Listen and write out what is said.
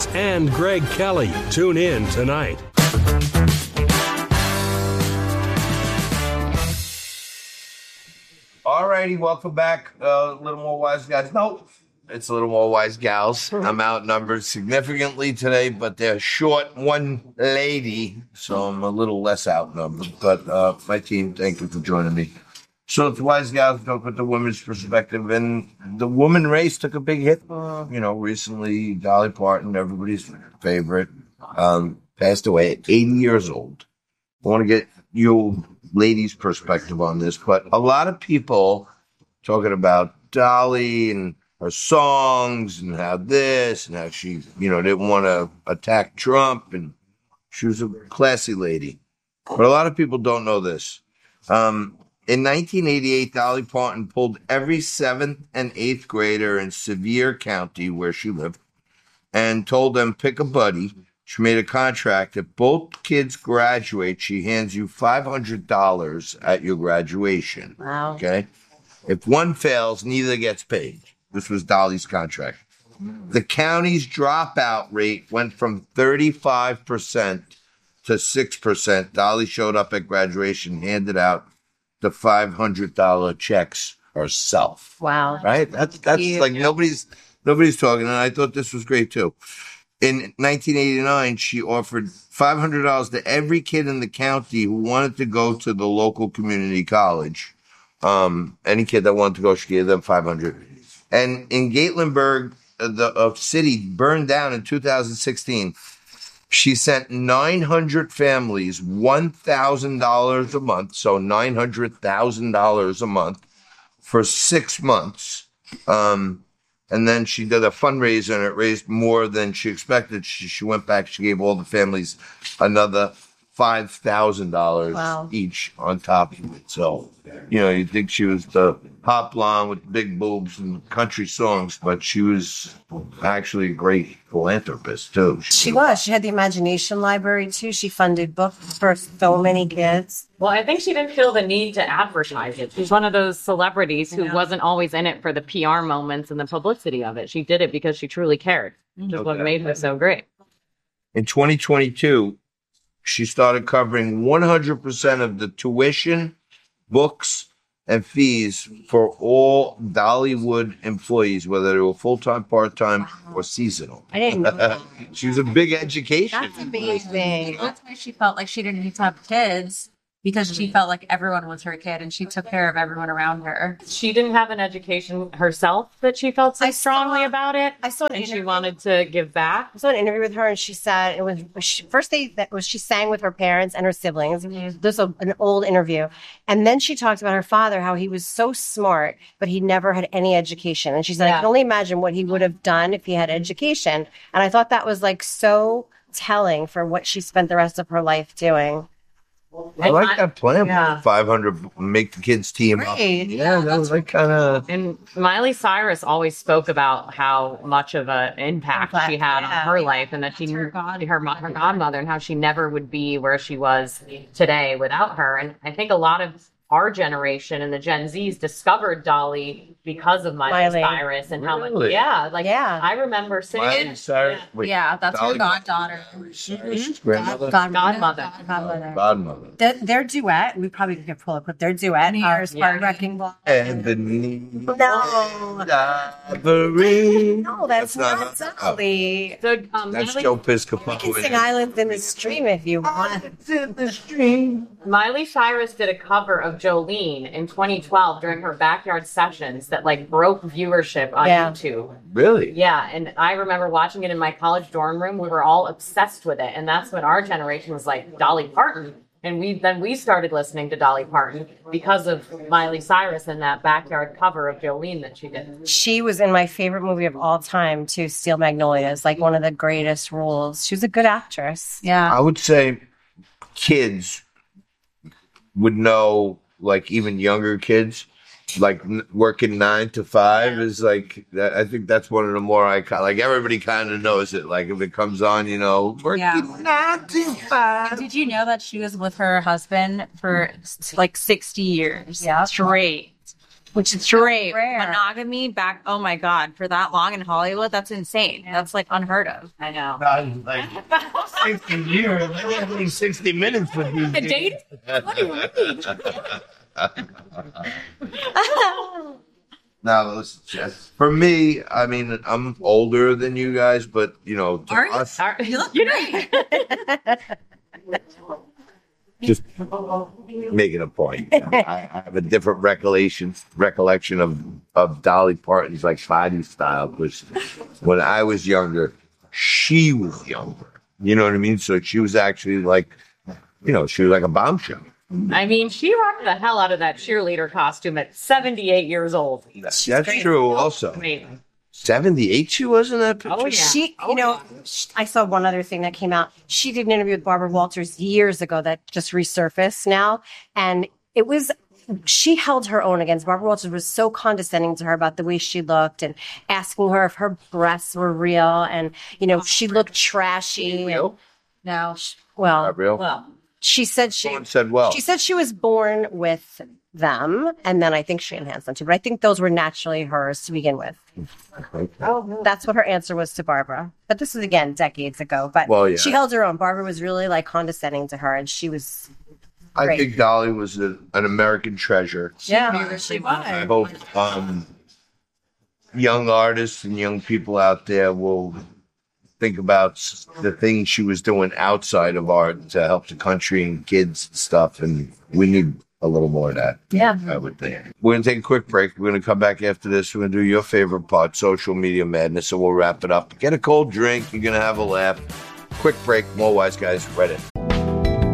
and Greg Kelly. Tune in tonight. All righty, welcome back. A little more wise guys. No, it's a little more wise gals. I'm outnumbered significantly today, but they're short one lady, so I'm a little less outnumbered. But my team, thank you for joining me. So it's wise gals talk with the women's perspective, and the woman race took a big hit. Recently, Dolly Parton, everybody's favorite, passed away at 80 years old. I want to get you ladies' perspective on this, but a lot of people talking about Dolly and her songs and how this and how she, didn't want to attack Trump, and she was a classy lady. But a lot of people don't know this. In 1988, Dolly Parton pulled every 7th and 8th grader in Sevier County, where she lived, and told them, pick a buddy. She made a contract. If both kids graduate, she hands you $500 at your graduation. Wow. Okay? If one fails, neither gets paid. This was Dolly's contract. The county's dropout rate went from 35% to 6%. Dolly showed up at graduation, handed out the $500 checks herself. Wow. Right? That's like nobody's talking, and I thought this was great too. In 1989, she offered $500 to every kid in the county who wanted to go to the local community college. Any kid that wanted to go, she gave them $500. And in Gatlinburg, the city burned down in 2016. She sent 900 families $1,000 a month, so $900,000 a month for 6 months. And then she did a fundraiser, and it raised more than she expected. She went back. She gave all the families another $5,000 each on top of it. So, you'd think she was the hot blonde with big boobs and country songs, but she was actually a great philanthropist, too. She was. She had the Imagination Library, too. She funded books for so many kids. Well, I think she didn't feel the need to advertise it. She's one of those celebrities who wasn't always in it for the PR moments and the publicity of it. She did it because she truly cared, which is what made her so great. In 2022, she started covering 100% of the tuition, books, and fees for all Dollywood employees, whether they were full-time, part-time, or seasonal. I didn't know that. She was a big education. That's amazing. That's why she felt like she didn't need to have kids, because she felt like everyone was her kid and she took care of everyone around her. She didn't have an education herself, that she felt so strongly about it. I saw an and she interview. wanted to give back. I saw an interview with her, and she said it was she sang with her parents and her siblings. This is an old interview, and then she talked about her father, how he was so smart, but he never had any education. And she said, I can only imagine what he would have done if he had education. And I thought that was like so telling for what she spent the rest of her life doing. I like that plan. 500, make the kids team up. Yeah, that was like kind of. And Miley Cyrus always spoke about how much of an impact she had on her life, and that she knew her godmother, and how she never would be where she was today without her. And I think a lot of our generation and the Gen Zs discovered Dolly because of Miley Cyrus, and how much. I remember sitting. Miley Cyrus. That's Dolly her goddaughter. Grandmother? Godmother. Their duet, we probably could pull a clip. Their duet, Heart Wrecking Ball. Ebony. No, that's not Dolly. That's Joe Piscopo. You can sing Islands in the Stream if you want. In the stream. Miley Cyrus did a cover of Jolene in 2012 during her backyard sessions that broke viewership on YouTube. Really? Yeah, and I remember watching it in my college dorm room. We were all obsessed with it, and that's when our generation was like, Dolly Parton. And we started listening to Dolly Parton because of Miley Cyrus and that backyard cover of Jolene that she did. She was in my favorite movie of all time, too, Steel Magnolias, like one of the greatest roles. She was a good actress. Yeah. I would say kids would know, even younger kids, working 9 to 5 is I think that's one of the more iconic. Everybody kind of knows it. If it comes on, working 9 to 5. Did you know that she was with her husband for 60 years straight? which is Straight rare. monogamy back. Oh my God, for that long in Hollywood, that's insane. That's like unheard of. I know. Like 60 years, maybe 60 minutes with these A date? What do you mean? Now, listen, Jess. For me, I mean, I'm older than you guys, but you know, to Are you? us, You look great. just making a point. I have a different recollection of Dolly Parton's like body style because when I was younger, she was younger. You know what I mean? So she was actually like, you know, she was like a bombshell. I mean, she rocked the hell out of that cheerleader costume at 78 years old. That's true. Also, Amazing. 78 she was in that picture. Oh, yeah. She, you know, I saw one other thing that came out. She did an interview with Barbara Walters years ago that just resurfaced now. And it was, she held her own against Barbara Walters was so condescending to her about the way she looked and asking her if her breasts were real. And, you know, she looked trashy. Real? No. Well, Not real. Well, she said Someone said, well, she said she was born with them, and then I think she enhanced them too. But I think those were naturally hers to begin with. Oh, that's what her answer was to Barbara. But this was again decades ago. But Well, yeah. she held her own. Barbara was really like condescending to her, and she was. I great. think Dolly was an American treasure. Yeah, she I was. hope young artists and young people out there will think about the things she was doing outside of art to help the country and kids and stuff. And we need a little more of that. Yeah. I would think. We're going to take a quick break. We're going to come back after this. We're going to do your favorite part, social media madness, and we'll wrap it up. Get a cold drink. You're going to have a laugh. Quick break. More Wise Guys right in.